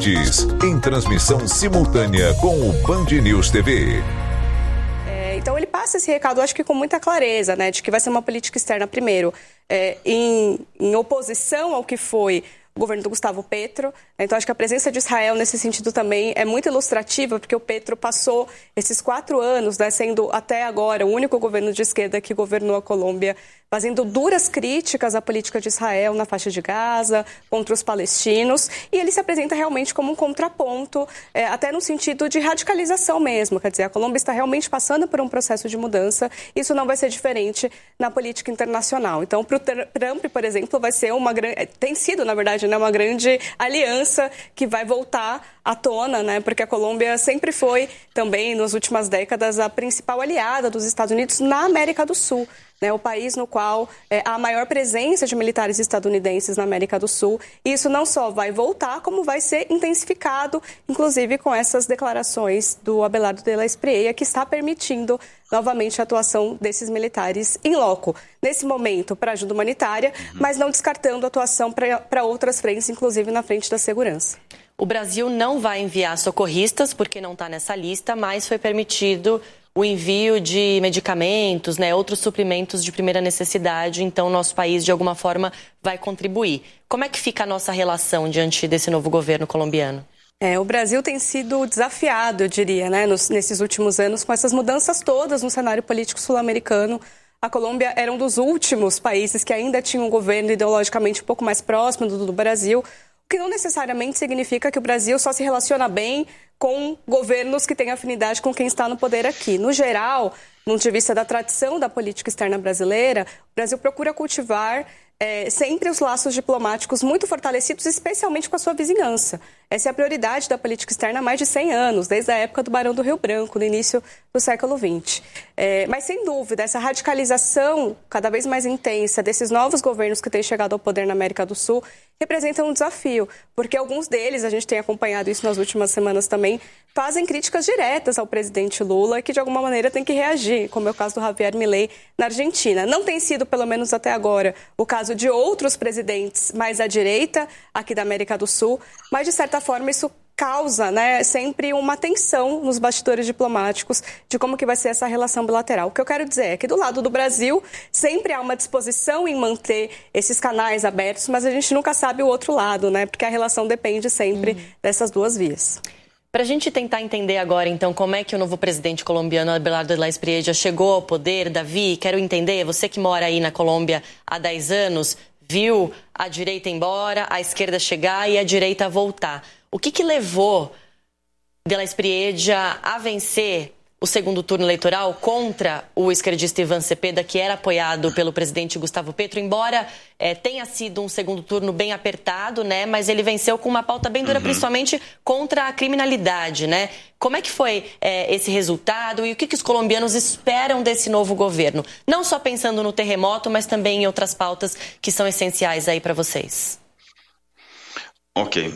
Mendes, em transmissão simultânea com o Band News TV. Então ele passa esse recado, acho que com muita clareza, né, de que vai ser uma política externa, primeiro, em oposição ao que foi o governo do Gustavo Petro. Então, acho que a presença de Israel, nesse sentido, também é muito ilustrativa, porque o Petro passou esses 4 anos, né, sendo até agora o único governo de esquerda que governou a Colômbia, fazendo duras críticas à política de Israel na faixa de Gaza, contra os palestinos, e ele se apresenta realmente como um contraponto, até no sentido de radicalização mesmo. Quer dizer, a Colômbia está realmente passando por um processo de mudança, isso não vai ser diferente na política internacional. Então, para o Trump, por exemplo, vai ser tem sido, na verdade, né, uma grande aliança que vai voltar à tona, né, porque a Colômbia sempre foi, também, nas últimas décadas, a principal aliada dos Estados Unidos na América do Sul. O país no qual há a maior presença de militares estadunidenses na América do Sul. E isso não só vai voltar, como vai ser intensificado, inclusive com essas declarações do Abelardo de la Espriella, que está permitindo novamente a atuação desses militares em loco. Nesse momento, para ajuda humanitária, mas não descartando a atuação para outras frentes, inclusive na frente da segurança. O Brasil não vai enviar socorristas, porque não está nessa lista, mas foi permitido o envio de medicamentos, né, outros suprimentos de primeira necessidade, então o nosso país, de alguma forma, vai contribuir. Como é que fica a nossa relação diante desse novo governo colombiano? O Brasil tem sido desafiado, eu diria, né, nesses últimos anos, com essas mudanças todas no cenário político sul-americano. A Colômbia era um dos últimos países que ainda tinha um governo ideologicamente um pouco mais próximo do Brasil, o que não necessariamente significa que o Brasil só se relaciona bem com governos que têm afinidade com quem está no poder aqui. No geral, do ponto de vista da tradição da política externa brasileira, o Brasil procura cultivar sempre os laços diplomáticos muito fortalecidos, especialmente com a sua vizinhança. Essa é a prioridade da política externa há mais de 100 anos, desde a época do Barão do Rio Branco, no início do século XX. Mas, sem dúvida, essa radicalização cada vez mais intensa desses novos governos que têm chegado ao poder na América do Sul representa um desafio, porque alguns deles, a gente tem acompanhado isso nas últimas semanas também, fazem críticas diretas ao presidente Lula, que de alguma maneira tem que reagir, como é o caso do Javier Milei na Argentina. Não tem sido, pelo menos até agora, o caso de outros presidentes mais à direita aqui da América do Sul, mas de certa forma isso causa, né, sempre uma tensão nos bastidores diplomáticos de como que vai ser essa relação bilateral. O que eu quero dizer é que do lado do Brasil sempre há uma disposição em manter esses canais abertos, mas a gente nunca sabe o outro lado, né, porque a relação depende sempre dessas duas vias. Para a gente tentar entender agora, então, como é que o novo presidente colombiano, Abelardo de la Espriella, chegou ao poder, Davi, quero entender, você que mora aí na Colômbia há 10 anos, viu a direita embora, a esquerda chegar e a direita voltar. O que levou de la Espriella a vencer o segundo turno eleitoral contra o esquerdista Iván Cepeda, que era apoiado pelo presidente Gustavo Petro, embora tenha sido um segundo turno bem apertado, né? Mas ele venceu com uma pauta bem dura, principalmente contra a criminalidade, né? Como é que foi esse resultado e o que os colombianos esperam desse novo governo? Não só pensando no terremoto, mas também em outras pautas que são essenciais aí para vocês. Ok.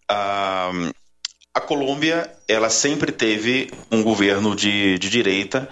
A Colômbia, ela sempre teve um governo de direita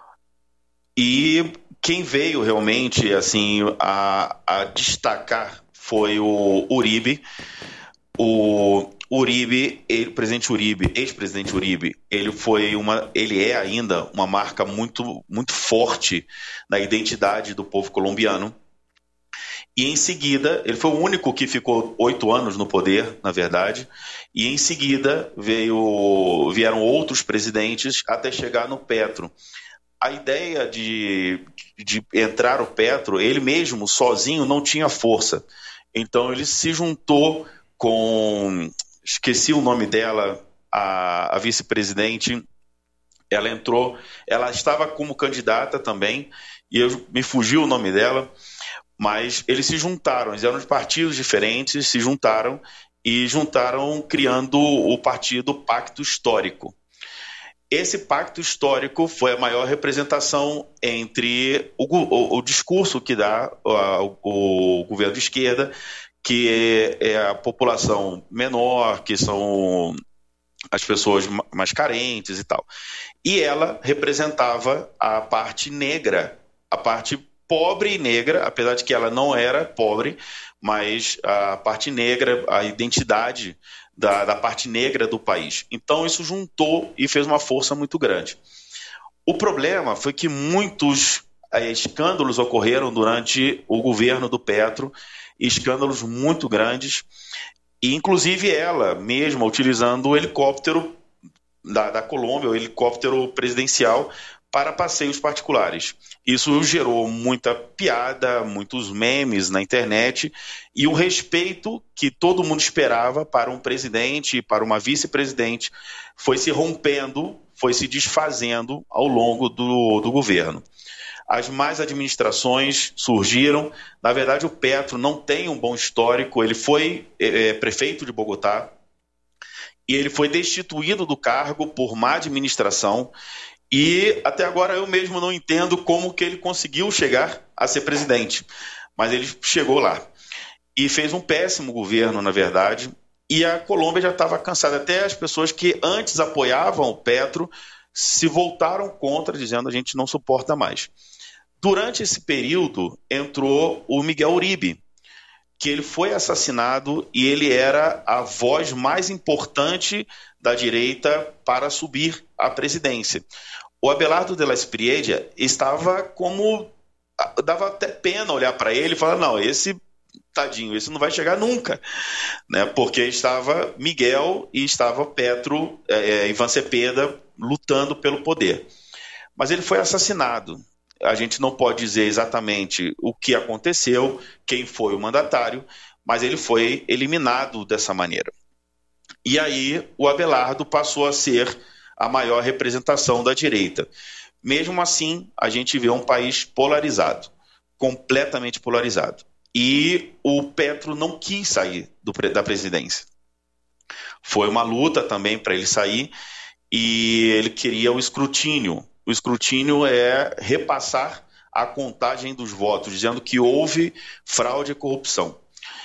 e quem veio realmente assim a destacar foi o Uribe. O Uribe, presidente Uribe, ex-presidente Uribe, ele é ainda uma marca muito, muito forte na identidade do povo colombiano. E em seguida, ele foi o único que ficou 8 anos no poder, na verdade, e em seguida vieram outros presidentes até chegar no Petro. A ideia de entrar o Petro, ele mesmo, sozinho, não tinha força. Então ele se juntou com, esqueci o nome dela, a vice-presidente, ela estava como candidata também, e me fugiu o nome dela, mas eles se juntaram, eles eram de partidos diferentes, se juntaram criando o partido Pacto Histórico. Esse pacto histórico foi a maior representação entre o discurso que dá o governo de esquerda, que é a população menor, que são as pessoas mais carentes e tal. E ela representava a parte negra, a parte pobre e negra, apesar de que ela não era pobre, mas a parte negra, a identidade da parte negra do país. Então isso juntou e fez uma força muito grande. O problema foi que muitos escândalos ocorreram durante o governo do Petro, escândalos muito grandes, e inclusive ela mesma utilizando o helicóptero da Colômbia, o helicóptero presidencial, para passeios particulares. Isso gerou muita piada, muitos memes na internet e o respeito que todo mundo esperava para um presidente e para uma vice-presidente foi se rompendo, foi se desfazendo ao longo do governo. As más administrações surgiram. Na verdade, o Petro não tem um bom histórico. Ele foi prefeito de Bogotá e ele foi destituído do cargo por má administração. E até agora eu mesmo não entendo como que ele conseguiu chegar a ser presidente. Mas ele chegou lá. E fez um péssimo governo, na verdade. E a Colômbia já estava cansada. Até as pessoas que antes apoiavam o Petro se voltaram contra, dizendo a gente não suporta mais. Durante esse período entrou o Miguel Uribe, que ele foi assassinado e ele era a voz mais importante da direita para subir à presidência. O Abelardo de la Espriella estava como... dava até pena olhar para ele e falar, não, esse tadinho, esse não vai chegar nunca, né? Porque estava Miguel e estava Petro, Iván Cepeda, lutando pelo poder. Mas ele foi assassinado. A gente não pode dizer exatamente o que aconteceu, quem foi o mandatário, mas ele foi eliminado dessa maneira. E aí o Abelardo passou a ser a maior representação da direita. Mesmo assim, a gente vê um país polarizado, completamente polarizado. E o Petro não quis sair da presidência. Foi uma luta também para ele sair e ele queria o escrutínio. O escrutínio é repassar a contagem dos votos, dizendo que houve fraude e corrupção.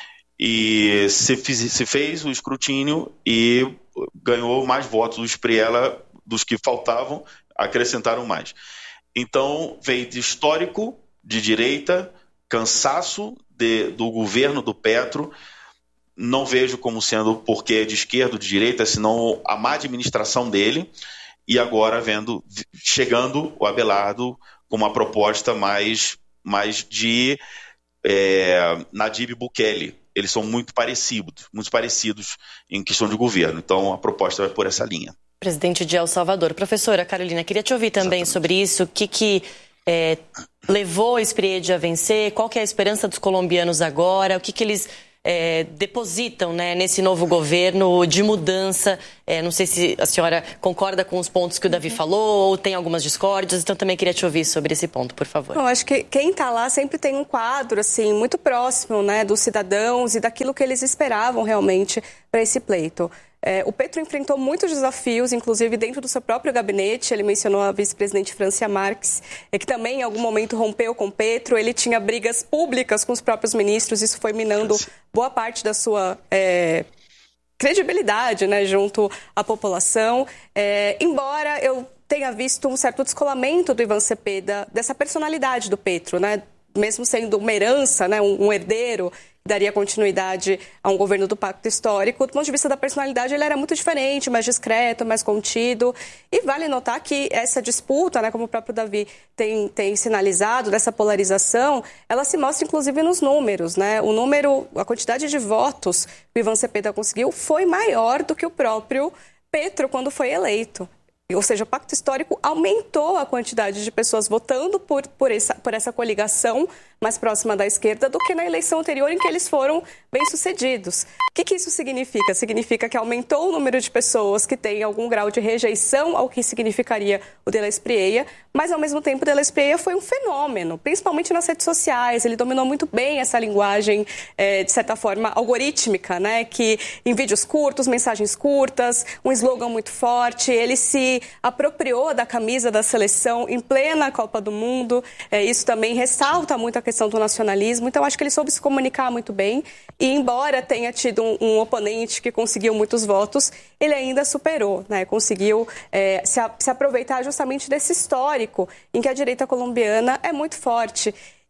E se fez o escrutínio e ganhou mais votos. O Espriella, dos que faltavam, acrescentaram mais. Então, veio de histórico, de direita, cansaço do governo do Petro. Não vejo como sendo porque é de esquerda ou de direita, senão a má administração dele. E agora chegando o Abelardo com uma proposta mais de Nayib Bukele. Eles são muito parecidos em questão de governo. Então a proposta vai por essa linha. Presidente de El Salvador. Professora Carolina, queria te ouvir também sobre isso. O que levou a Espriella a vencer? Qual que é a esperança dos colombianos agora? O que eles depositam, né, nesse novo governo de mudança? Não sei se a senhora concorda com os pontos que o Davi falou ou tem algumas discórdias, então também queria te ouvir sobre esse ponto, por favor. Eu acho que quem está lá sempre tem um quadro assim, muito próximo, né, dos cidadãos e daquilo que eles esperavam realmente para esse pleito. O Petro enfrentou muitos desafios, inclusive dentro do seu próprio gabinete. Ele mencionou a vice-presidente Francia Marques, que também em algum momento rompeu com o Petro. Ele tinha brigas públicas com os próprios ministros, isso foi minando boa parte da sua credibilidade, né, junto à população. Embora eu tenha visto um certo descolamento do Iván Cepeda, dessa personalidade do Petro, né, mesmo sendo uma herança, né, um herdeiro, daria continuidade a um governo do pacto histórico. Do ponto de vista da personalidade, ele era muito diferente, mais discreto, mais contido. E vale notar que essa disputa, né, como o próprio Davi tem sinalizado, dessa polarização, ela se mostra inclusive nos números, né? A quantidade de votos que o Iván Cepeda conseguiu foi maior do que o próprio Petro quando foi eleito. Ou seja, o pacto histórico aumentou a quantidade de pessoas votando por essa coligação mais próxima da esquerda do que na eleição anterior, em que eles foram bem-sucedidos. O que isso significa? Significa que aumentou o número de pessoas que têm algum grau de rejeição ao que significaria o de la Espriella, mas, ao mesmo tempo, o de la Espriella foi um fenômeno, principalmente nas redes sociais. Ele dominou muito bem essa linguagem, de certa forma, algorítmica, né? Que em vídeos curtos, mensagens curtas, um slogan muito forte, ele se apropriou da camisa da seleção em plena Copa do Mundo. Isso também ressalta muito a questão do nacionalismo. Então, acho que ele soube se comunicar muito bem. E, embora tenha tido um oponente que conseguiu muitos votos, ele ainda superou, né? Conseguiu se aproveitar justamente desse histórico em que a direita colombiana é muito forte.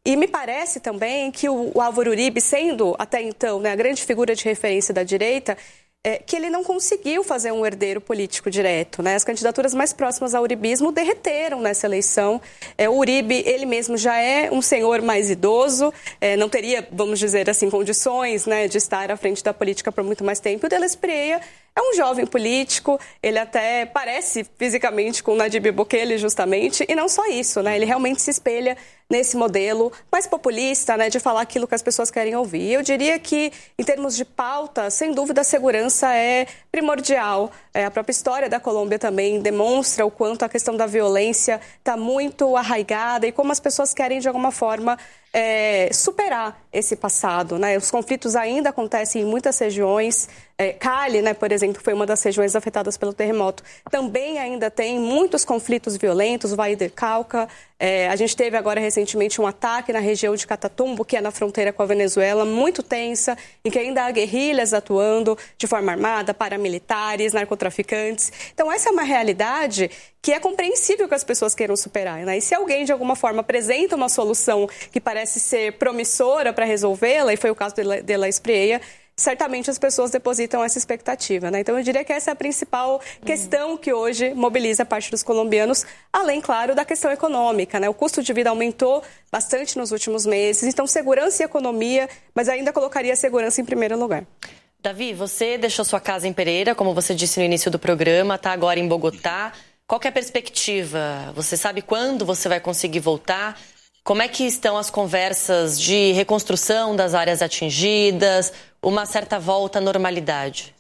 E me parece também que o Álvaro Uribe, sendo até então, né, a grande figura de referência da direita, que ele não conseguiu fazer um herdeiro político direto, né? As candidaturas mais próximas ao uribismo derreteram nessa eleição. O Uribe, ele mesmo já é um senhor mais idoso, não teria, vamos dizer assim, condições, né, de estar à frente da política por muito mais tempo. O Delas Prieia é um jovem político, ele até parece fisicamente com o Najib Bukele, justamente, e não só isso, né? Ele realmente se espelha nesse modelo mais populista, né, de falar aquilo que as pessoas querem ouvir. E eu diria que, em termos de pauta, sem dúvida, a segurança é primordial. A própria história da Colômbia também demonstra o quanto a questão da violência está muito arraigada e como as pessoas querem, de alguma forma, superar esse passado, né? Os conflitos ainda acontecem em muitas regiões. Cali, né, por exemplo, foi uma das regiões afetadas pelo terremoto. Também ainda tem muitos conflitos violentos, o Valle del Cauca. A gente teve agora recentemente um ataque na região de Catatumbo, que é na fronteira com a Venezuela, muito tensa, em que ainda há guerrilhas atuando de forma armada, paramilitares, narcotraficantes. Então, essa é uma realidade que é compreensível que as pessoas queiram superar, né? E se alguém, de alguma forma, apresenta uma solução que parece ser promissora para resolvê-la, e foi o caso de Delas Prieia, certamente as pessoas depositam essa expectativa, né? Então, eu diria que essa é a principal questão que hoje mobiliza a parte dos colombianos, além, claro, da questão econômica, né? O custo de vida aumentou bastante nos últimos meses, então segurança e economia, mas ainda colocaria a segurança em primeiro lugar. Davi, você deixou sua casa em Pereira, como você disse no início do programa, está agora em Bogotá. Qual que é a perspectiva? Você sabe quando você vai conseguir voltar? Como é que estão as conversas de reconstrução das áreas atingidas, uma certa volta à normalidade?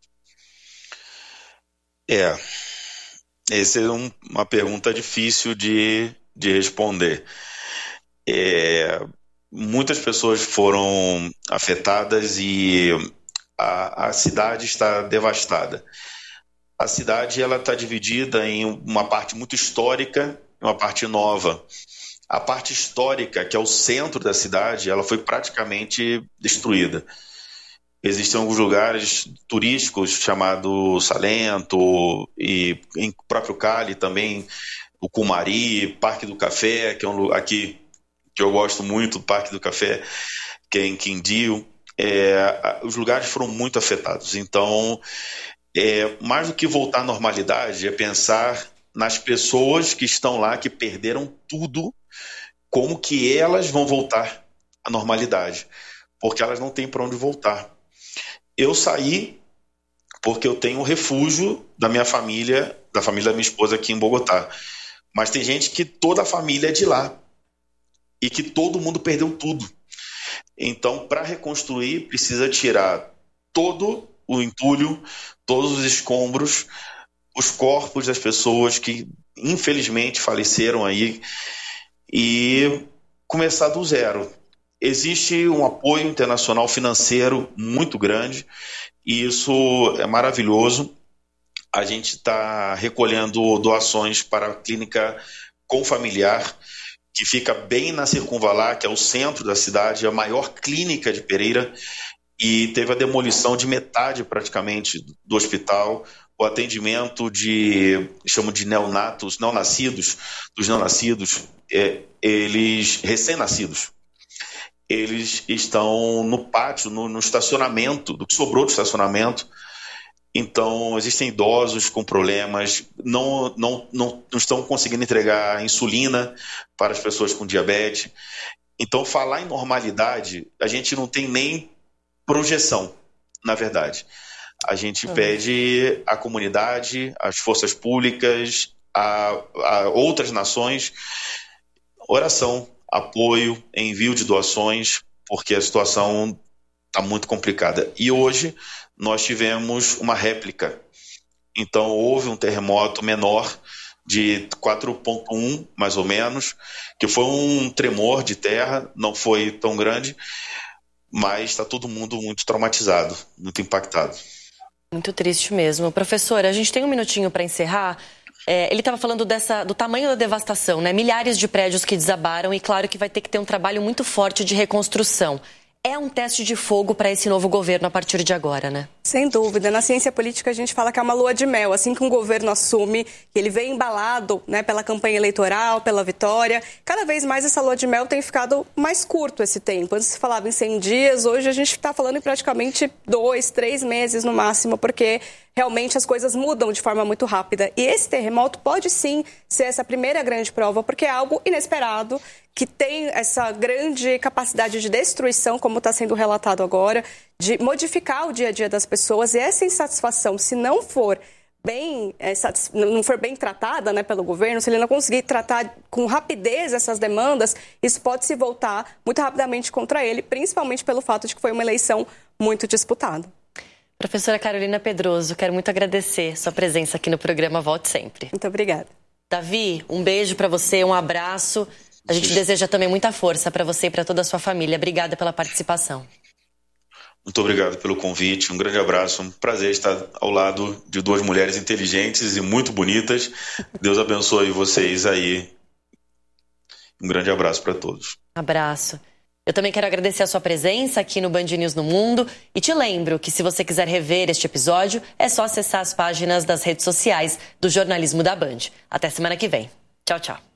Essa é uma pergunta difícil de responder. Muitas pessoas foram afetadas e a cidade está devastada. A cidade está dividida em uma parte muito histórica e uma parte nova. A parte histórica, que é o centro da cidade, ela foi praticamente destruída. Existem alguns lugares turísticos chamados Salento e em próprio Cali também, o Cumari, Parque do Café, que é um lugar aqui que eu gosto muito, do Parque do Café, que é em Quindío. Os lugares foram muito afetados. Então, mais do que voltar à normalidade, é pensar nas pessoas que estão lá, que perderam tudo, como que elas vão voltar à normalidade, porque elas não têm para onde voltar. Eu saí porque eu tenho um refúgio da minha família, da família da minha esposa aqui em Bogotá. Mas tem gente que toda a família é de lá e que todo mundo perdeu tudo. Então, para reconstruir, precisa tirar todo o entulho, todos os escombros, os corpos das pessoas que infelizmente faleceram aí e começar do zero. Existe um apoio internacional financeiro muito grande e isso é maravilhoso. A gente está recolhendo doações para a clínica Confamiliar, que fica bem na Circunvalar, que é o centro da cidade, a maior clínica de Pereira, e teve a demolição de metade praticamente do hospital. O atendimento chamam de neonatos, dos não nascidos, eles recém-nascidos. Eles estão no pátio, no estacionamento, do que sobrou do estacionamento. Então, existem idosos com problemas, não estão conseguindo entregar insulina para as pessoas com diabetes. Então, falar em normalidade, a gente não tem nem projeção, na verdade. A gente pede à comunidade, às forças públicas, a outras nações, oração, apoio, envio de doações, porque a situação está muito complicada. E hoje nós tivemos uma réplica. Então houve um terremoto menor de 4,1 mais ou menos, que foi um tremor de terra, não foi tão grande, mas está todo mundo muito traumatizado, muito impactado. Muito triste mesmo. Professora, a gente tem um minutinho para encerrar. Ele estava falando do tamanho da devastação, né? Milhares de prédios que desabaram e claro que vai ter que ter um trabalho muito forte de reconstrução. é um teste de fogo para esse novo governo a partir de agora, né? Sem dúvida. Na ciência política a gente fala que é uma lua de mel. Assim que um governo assume, que ele vem embalado, né, pela campanha eleitoral, pela vitória, cada vez mais essa lua de mel tem ficado mais curto esse tempo. Antes se falava em 100 dias, hoje a gente está falando em praticamente 2, 3 meses no máximo, porque realmente as coisas mudam de forma muito rápida. E esse terremoto pode sim ser essa primeira grande prova, porque é algo inesperado, que tem essa grande capacidade de destruição, como está sendo relatado agora, de modificar o dia a dia das pessoas. E essa insatisfação, se não for bem tratada, né, pelo governo, se ele não conseguir tratar com rapidez essas demandas, isso pode se voltar muito rapidamente contra ele, principalmente pelo fato de que foi uma eleição muito disputada. Professora Carolina Pedroso, quero muito agradecer sua presença aqui no programa Volte Sempre. Muito obrigada. Davi, um beijo para você, um abraço. A gente deseja também muita força para você e para toda a sua família. Obrigada pela participação. Muito obrigado pelo convite, um grande abraço, um prazer estar ao lado de duas mulheres inteligentes e muito bonitas. Deus abençoe vocês aí. Um grande abraço para todos. Abraço. Eu também quero agradecer a sua presença aqui no Band News no Mundo e te lembro que se você quiser rever este episódio, é só acessar as páginas das redes sociais do jornalismo da Band. Até semana que vem. Tchau, tchau.